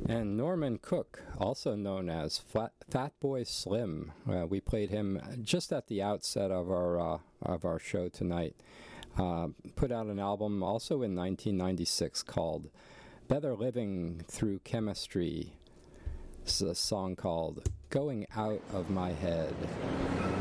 And Norman Cook, also known as Fatboy Slim. We played him just at the outset of our show tonight. Put out an album also in 1996 called Better Living Through Chemistry. This is a song called Going Out of My Head.